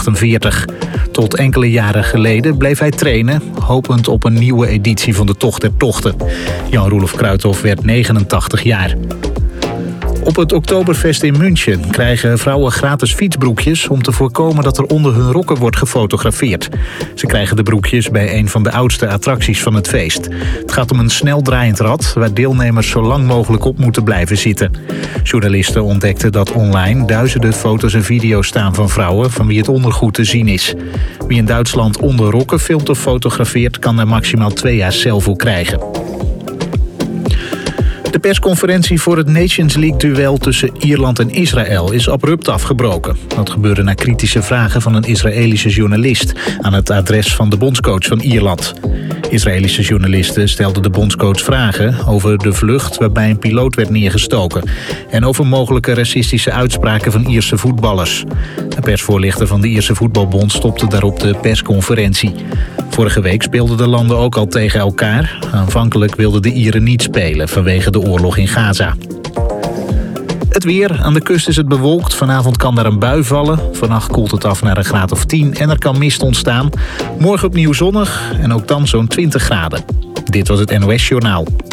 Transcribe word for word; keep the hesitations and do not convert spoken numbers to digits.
achtenveertig. Tot enkele jaren geleden bleef hij trainen, hopend op een nieuwe editie van de Tocht der Tochten. Jan-Roelof Kruithof werd negenentachtig jaar. Op het Oktoberfest in München krijgen vrouwen gratis fietsbroekjes om te voorkomen dat er onder hun rokken wordt gefotografeerd. Ze krijgen de broekjes bij een van de oudste attracties van het feest. Het gaat om een snel draaiend rad waar deelnemers zo lang mogelijk op moeten blijven zitten. Journalisten ontdekten dat online duizenden foto's en video's staan van vrouwen van wie het ondergoed te zien is. Wie in Duitsland onder rokken filmt of fotografeert kan er maximaal twee jaar cel voor krijgen. De persconferentie voor het Nations League-duel tussen Ierland en Israël is abrupt afgebroken. Dat gebeurde na kritische vragen van een Israëlische journalist aan het adres van de bondscoach van Ierland. Israëlische journalisten stelden de bondscoach vragen over de vlucht waarbij een piloot werd neergestoken en over mogelijke racistische uitspraken van Ierse voetballers. De persvoorlichter van de Ierse voetbalbond stopte daarop de persconferentie. Vorige week speelden de landen ook al tegen elkaar. Aanvankelijk wilden de Ieren niet spelen vanwege de oorlog in Gaza. Het weer. Aan de kust is het bewolkt. Vanavond kan daar een bui vallen. Vannacht koelt het af naar een graad of tien en er kan mist ontstaan. Morgen opnieuw zonnig en ook dan zo'n twintig graden. Dit was het N O S Journaal.